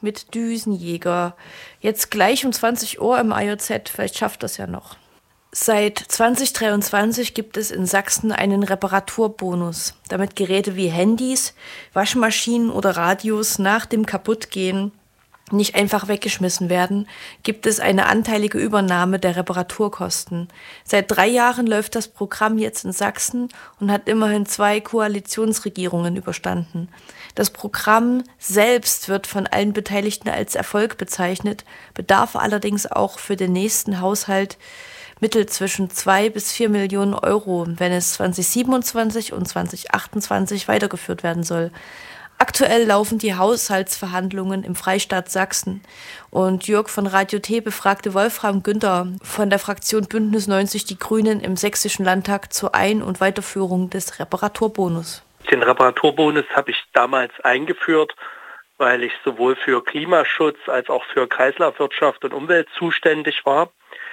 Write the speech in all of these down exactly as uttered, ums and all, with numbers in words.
mit Düsenjäger. Jetzt gleich um zwanzig Uhr im I O Z, vielleicht schafft das ja noch. Seit zwanzig dreiundzwanzig gibt es in Sachsen einen Reparaturbonus, damit Geräte wie Handys, Waschmaschinen oder Radios nach dem Kaputtgehen nicht einfach weggeschmissen werden, gibt es eine anteilige Übernahme der Reparaturkosten. Seit drei Jahren läuft das Programm jetzt in Sachsen und hat immerhin zwei Koalitionsregierungen überstanden. Das Programm selbst wird von allen Beteiligten als Erfolg bezeichnet, bedarf allerdings auch für den nächsten Haushalt Mittel zwischen zwei bis vier Millionen Euro, wenn es zwanzig siebenundzwanzig und zwanzig achtundzwanzig weitergeführt werden soll. Aktuell laufen die Haushaltsverhandlungen im Freistaat Sachsen. Und Jörg von Radio T befragte Wolfram Günther von der Fraktion Bündnis neunzig Die Grünen im Sächsischen Landtag zur Ein- und Weiterführung des Reparaturbonus. Den Reparaturbonus habe ich damals eingeführt, weil ich sowohl für Klimaschutz als auch für Kreislaufwirtschaft und Umwelt zuständig war.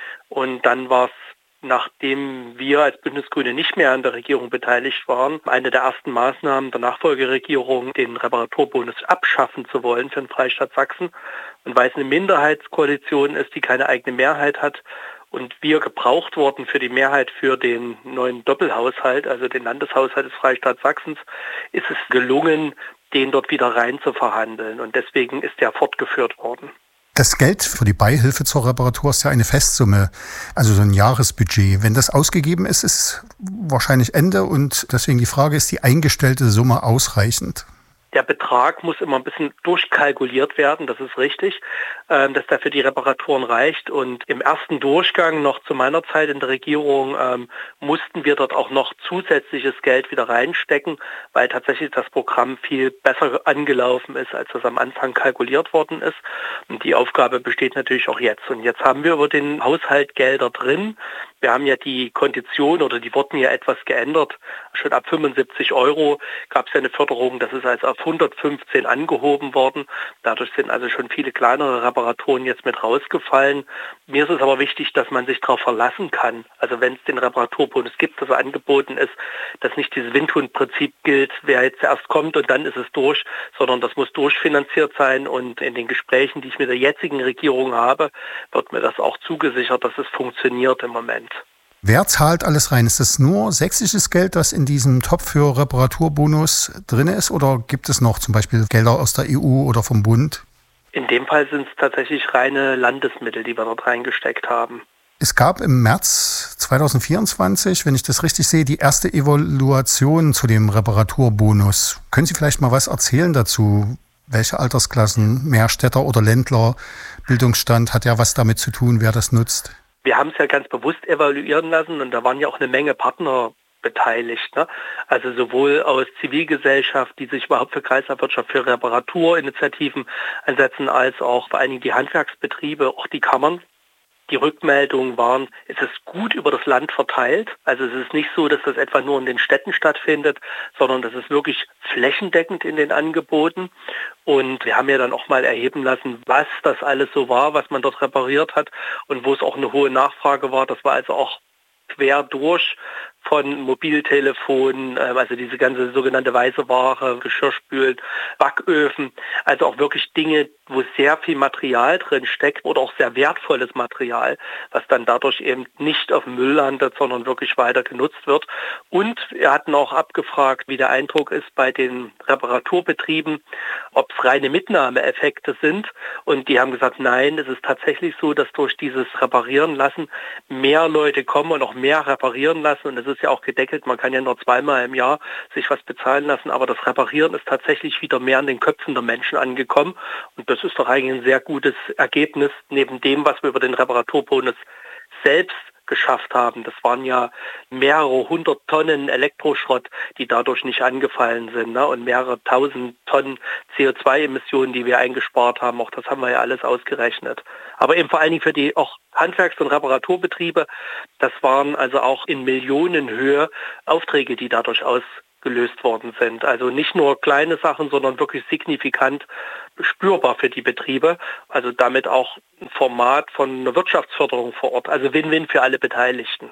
Und dann war es, nachdem wir als Bündnisgrüne nicht mehr an der Regierung beteiligt waren, eine der ersten Maßnahmen der Nachfolgeregierung, den Reparaturbonus abschaffen zu wollen für den Freistaat Sachsen. Und weil es eine Minderheitskoalition ist, die keine eigene Mehrheit hat und wir gebraucht wurden für die Mehrheit für den neuen Doppelhaushalt, also den Landeshaushalt des Freistaats Sachsens, ist es gelungen, den dort wieder rein zu verhandeln. Und deswegen ist der fortgeführt worden. Das Geld für die Beihilfe zur Reparatur ist ja eine Festsumme, also so ein Jahresbudget. Wenn das ausgegeben ist, ist wahrscheinlich Ende und deswegen die Frage, ist die eingestellte Summe ausreichend? Der Betrag muss immer ein bisschen durchkalkuliert werden, das ist richtig, dass der für die Reparaturen reicht. Und im ersten Durchgang noch zu meiner Zeit in der Regierung ähm, mussten wir dort auch noch zusätzliches Geld wieder reinstecken, weil tatsächlich das Programm viel besser angelaufen ist, als das am Anfang kalkuliert worden ist. Und die Aufgabe besteht natürlich auch jetzt. Und jetzt haben wir über den Haushalt Gelder drin. Wir haben ja die Kondition oder die wurden ja etwas geändert. Schon ab fünfundsiebzig Euro gab es ja eine Förderung, das ist also auf hundertfünfzehn angehoben worden. Dadurch sind also schon viele kleinere Reparaturen jetzt mit rausgefallen. Mir ist es aber wichtig, dass man sich darauf verlassen kann. Also wenn es den Reparaturbonus gibt, das angeboten ist, dass nicht dieses Windhundprinzip gilt, wer jetzt zuerst kommt und dann ist es durch, sondern das muss durchfinanziert sein. Und in den Gesprächen, die ich mit der jetzigen Regierung habe, wird mir das auch zugesichert, dass es funktioniert im Moment. Wer zahlt alles rein? Ist das nur sächsisches Geld, das in diesem Topf für Reparaturbonus drin ist? Oder gibt es noch zum Beispiel Gelder aus der E U oder vom Bund? In dem Fall sind es tatsächlich reine Landesmittel, die wir dort reingesteckt haben. Es gab im März zwanzig vierundzwanzig, wenn ich das richtig sehe, die erste Evaluation zu dem Reparaturbonus. Können Sie vielleicht mal was erzählen dazu? Welche Altersklassen, mehr Städter oder Ländler, Bildungsstand, hat ja was damit zu tun, wer das nutzt? Wir haben es ja ganz bewusst evaluieren lassen und da waren ja auch eine Menge Partner beteiligt. Ne? Also sowohl aus Zivilgesellschaft, die sich überhaupt für Kreislaufwirtschaft, für Reparaturinitiativen einsetzen, als auch vor allen Dingen die Handwerksbetriebe, auch die Kammern. Die Rückmeldungen waren, es ist gut über das Land verteilt. Also es ist nicht so, dass das etwa nur in den Städten stattfindet, sondern das ist wirklich flächendeckend in den Angeboten. Und wir haben ja dann auch mal erheben lassen, was das alles so war, was man dort repariert hat und wo es auch eine hohe Nachfrage war. Das war also auch quer durch von Mobiltelefonen, also diese ganze sogenannte weiße Ware, Geschirrspülen, Backöfen, also auch wirklich Dinge, wo sehr viel Material drin steckt oder auch sehr wertvolles Material, was dann dadurch eben nicht auf dem Müll landet, sondern wirklich weiter genutzt wird. Und wir hatten auch abgefragt, wie der Eindruck ist bei den Reparaturbetrieben, ob es reine Mitnahmeeffekte sind. Und die haben gesagt, nein, es ist tatsächlich so, dass durch dieses Reparieren lassen mehr Leute kommen und auch mehr reparieren lassen. Und es ist ja auch gedeckelt, man kann ja nur zweimal im Jahr sich was bezahlen lassen, aber das Reparieren ist tatsächlich wieder mehr an den Köpfen der Menschen angekommen und das ist doch eigentlich ein sehr gutes Ergebnis, neben dem, was wir über den Reparaturbonus selbst geschafft haben. Das waren ja mehrere hundert Tonnen Elektroschrott, die dadurch nicht angefallen sind, ne? Und mehrere tausend Tonnen C O zwei Emissionen, die wir eingespart haben. Auch das haben wir ja alles ausgerechnet. Aber eben vor allen Dingen für die auch Handwerks- und Reparaturbetriebe, das waren also auch in Millionenhöhe Aufträge, die dadurch ausgelöst worden sind. Also nicht nur kleine Sachen, sondern wirklich signifikant spürbar für die Betriebe. Also damit auch ein Format von einer Wirtschaftsförderung vor Ort. Also Win-Win für alle Beteiligten.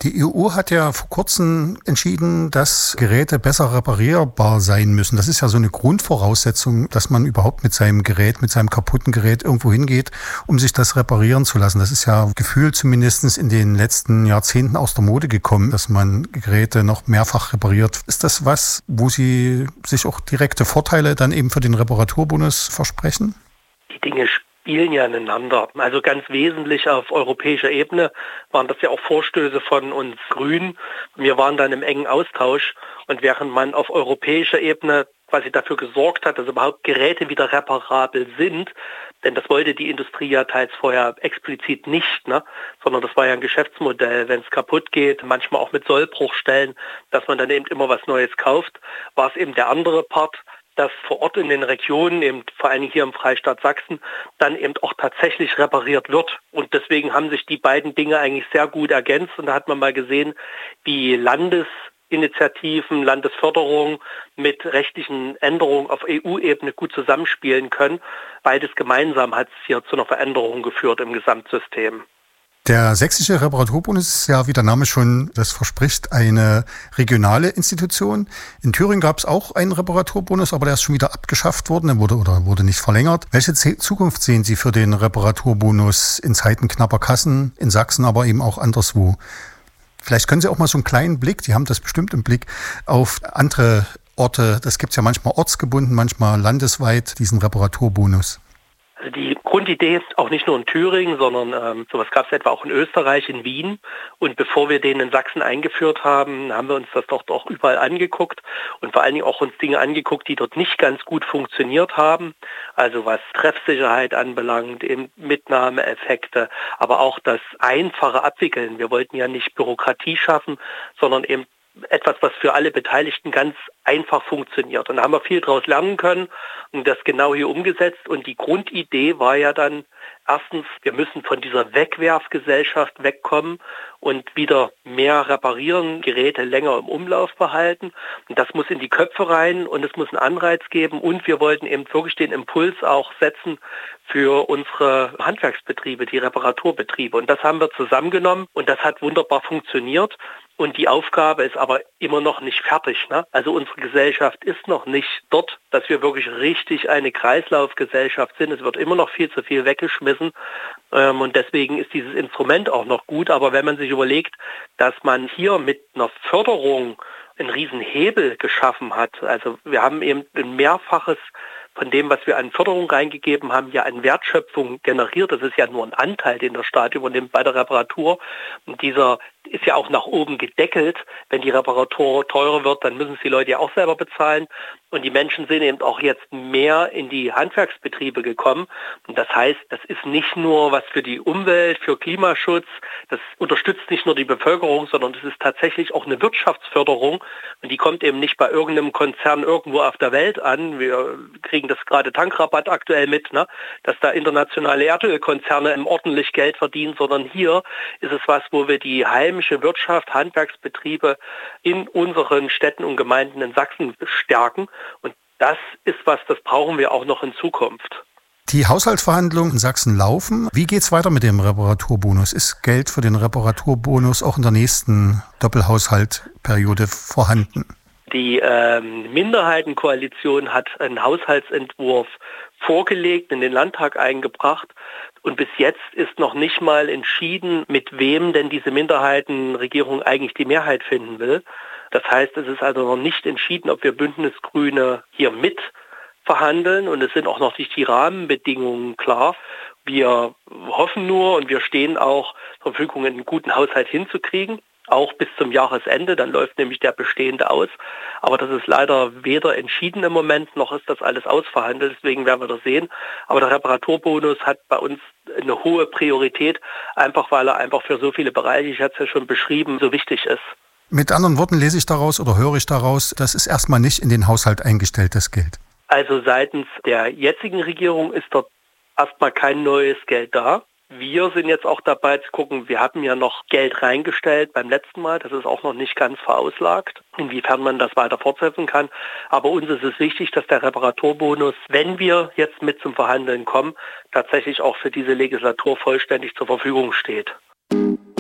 Die E U hat ja vor kurzem entschieden, dass Geräte besser reparierbar sein müssen. Das ist ja so eine Grundvoraussetzung, dass man überhaupt mit seinem Gerät, mit seinem kaputten Gerät irgendwo hingeht, um sich das reparieren zu lassen. Das ist ja gefühlt zumindest in den letzten Jahrzehnten aus der Mode gekommen, dass man Geräte noch mehrfach repariert. Ist das was, wo Sie sich auch direkte Vorteile dann eben für den Reparaturbonus versprechen? Die Dinge spielen ja ineinander. Also ganz wesentlich auf europäischer Ebene waren das ja auch Vorstöße von uns Grünen. Wir waren dann im engen Austausch und während man auf europäischer Ebene quasi dafür gesorgt hat, dass überhaupt Geräte wieder reparabel sind, denn das wollte die Industrie ja teils vorher explizit nicht, ne? Sondern das war ja ein Geschäftsmodell, wenn es kaputt geht, manchmal auch mit Sollbruchstellen, dass man dann eben immer was Neues kauft, war es eben der andere Part, dass vor Ort in den Regionen, eben vor allem hier im Freistaat Sachsen, dann eben auch tatsächlich repariert wird. Und deswegen haben sich die beiden Dinge eigentlich sehr gut ergänzt. Und da hat man mal gesehen, wie Landesinitiativen, Landesförderung mit rechtlichen Änderungen auf E U-Ebene gut zusammenspielen können. Beides gemeinsam hat es hier zu einer Veränderung geführt im Gesamtsystem. Der sächsische Reparaturbonus ist ja, wie der Name schon das verspricht, eine regionale Institution. In Thüringen gab es auch einen Reparaturbonus, aber der ist schon wieder abgeschafft worden, der wurde oder wurde nicht verlängert. Welche Zukunft sehen Sie für den Reparaturbonus in Zeiten knapper Kassen in Sachsen, aber eben auch anderswo? Vielleicht können Sie auch mal so einen kleinen Blick, die haben das bestimmt im Blick, auf andere Orte. Das gibt es ja manchmal ortsgebunden, manchmal landesweit, diesen Reparaturbonus. Also die Grundidee ist auch nicht nur in Thüringen, sondern ähm, sowas gab es etwa auch in Österreich, in Wien. Und bevor wir den in Sachsen eingeführt haben, haben wir uns das doch auch überall angeguckt und vor allen Dingen auch uns Dinge angeguckt, die dort nicht ganz gut funktioniert haben. Also was Treffsicherheit anbelangt, eben Mitnahmeeffekte, aber auch das einfache Abwickeln. Wir wollten ja nicht Bürokratie schaffen, sondern eben etwas, was für alle Beteiligten ganz einfach funktioniert. Und da haben wir viel daraus lernen können und das genau hier umgesetzt. Und die Grundidee war ja dann erstens, wir müssen von dieser Wegwerfgesellschaft wegkommen und wieder mehr reparieren, Geräte länger im Umlauf behalten. Und das muss in die Köpfe rein und es muss einen Anreiz geben. Und wir wollten eben wirklich den Impuls auch setzen für unsere Handwerksbetriebe, die Reparaturbetriebe. Und das haben wir zusammengenommen und das hat wunderbar funktioniert. Und die Aufgabe ist aber immer noch nicht fertig, ne? Also unsere Gesellschaft ist noch nicht dort, dass wir wirklich richtig eine Kreislaufgesellschaft sind. Es wird immer noch viel zu viel weggeschmissen. Ähm, und deswegen ist dieses Instrument auch noch gut. Aber wenn man sich überlegt, dass man hier mit einer Förderung einen riesen Hebel geschaffen hat, also wir haben eben ein Mehrfaches von dem, was wir an Förderung reingegeben haben, ja an Wertschöpfung generiert. Das ist ja nur ein Anteil, den der Staat übernimmt bei der Reparatur. Und dieser ist ja auch nach oben gedeckelt. Wenn die Reparatur teurer wird, dann müssen es die Leute ja auch selber bezahlen. Und die Menschen sind eben auch jetzt mehr in die Handwerksbetriebe gekommen. Und das heißt, das ist nicht nur was für die Umwelt, für Klimaschutz. Das unterstützt nicht nur die Bevölkerung, sondern es ist tatsächlich auch eine Wirtschaftsförderung. Und die kommt eben nicht bei irgendeinem Konzern irgendwo auf der Welt an. Wir kriegen das gerade Tankrabatt aktuell mit, ne? Dass da internationale Erdölkonzerne ordentlich Geld verdienen, sondern hier ist es was, wo wir die heimische Wirtschaft, Handwerksbetriebe in unseren Städten und Gemeinden in Sachsen stärken. Und das ist was, das brauchen wir auch noch in Zukunft. Die Haushaltsverhandlungen in Sachsen laufen. Wie geht es weiter mit dem Reparaturbonus? Ist Geld für den Reparaturbonus auch in der nächsten Doppelhaushaltperiode vorhanden? Die ähm, Minderheitenkoalition hat einen Haushaltsentwurf vorgelegt, in den Landtag eingebracht. Und bis jetzt ist noch nicht mal entschieden, mit wem denn diese Minderheitenregierung eigentlich die Mehrheit finden will. Das heißt, es ist also noch nicht entschieden, ob wir Bündnis-Grüne hier mit verhandeln. Und es sind auch noch nicht die Rahmenbedingungen klar. Wir hoffen nur und wir stehen auch zur Verfügung, einen guten Haushalt hinzukriegen. Auch bis zum Jahresende, dann läuft nämlich der bestehende aus. Aber das ist leider weder entschieden im Moment, noch ist das alles ausverhandelt. Deswegen werden wir das sehen. Aber der Reparaturbonus hat bei uns eine hohe Priorität, einfach weil er einfach für so viele Bereiche, ich hatte es ja schon beschrieben, so wichtig ist. Mit anderen Worten lese ich daraus oder höre ich daraus, das ist erstmal nicht in den Haushalt eingestellt, das Geld. Also seitens der jetzigen Regierung ist dort erstmal kein neues Geld da. Wir sind jetzt auch dabei zu gucken, wir haben ja noch Geld reingestellt beim letzten Mal, das ist auch noch nicht ganz verauslagt, inwiefern man das weiter fortsetzen kann. Aber uns ist es wichtig, dass der Reparaturbonus, wenn wir jetzt mit zum Verhandeln kommen, tatsächlich auch für diese Legislatur vollständig zur Verfügung steht.